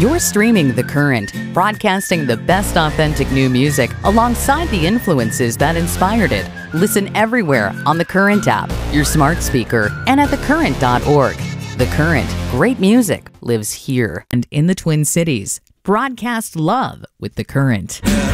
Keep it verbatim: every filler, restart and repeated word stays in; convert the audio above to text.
You're streaming The Current, broadcasting the best authentic new music alongside the influences that inspired it. Listen everywhere on The Current app, your smart speaker, and at the current dot org. The Current, great music lives here and in the Twin Cities. Broadcast love with The Current.